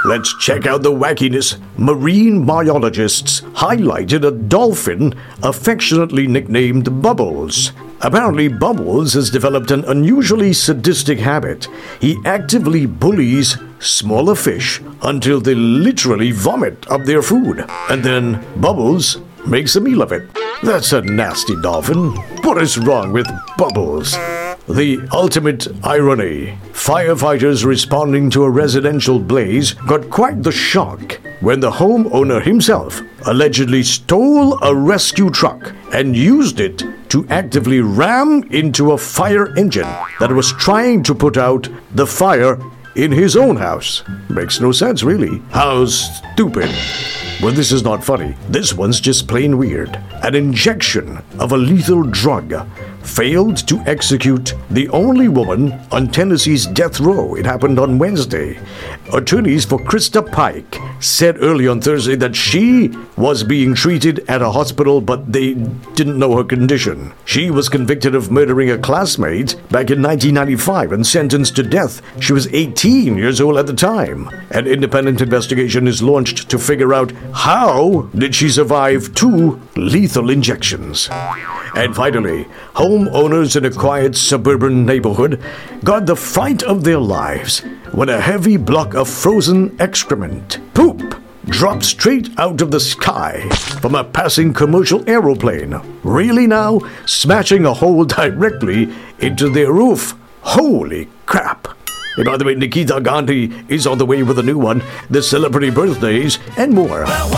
Let's check out the wackiness. Marine biologists highlighted a dolphin affectionately nicknamed Bubbles. Apparently, Bubbles has developed an unusually sadistic habit. He actively bullies smaller fish until they literally vomit up their food. And then Bubbles makes a meal of it. That's a nasty dolphin. What is wrong with Bubbles? The ultimate irony. Firefighters responding to a residential blaze got quite the shock when the homeowner himself allegedly stole a rescue truck and used it to actively ram into a fire engine that was trying to put out the fire in his own house. Makes no sense, really. How stupid. Well, this is not funny. This one's just plain weird. An injection of a lethal drug failed to execute the only woman on Tennessee's death row. It happened on Wednesday. Attorneys for Krista Pike said early on Thursday that she was being treated at a hospital, but they didn't know her condition. She was convicted of murdering a classmate back in 1995 and sentenced to death. She was 18 years old at the time. An independent investigation is launched to figure out how did she survive 2 lethal injections. And finally, homeowners in a quiet suburban neighborhood got the fright of their lives when a heavy block of frozen excrement, poop, dropped straight out of the sky from a passing commercial aeroplane. Really now? Smashing a hole directly into their roof. Holy crap. And by the way, Nikita Gandhi is on the way with a new one, the celebrity birthdays, and more.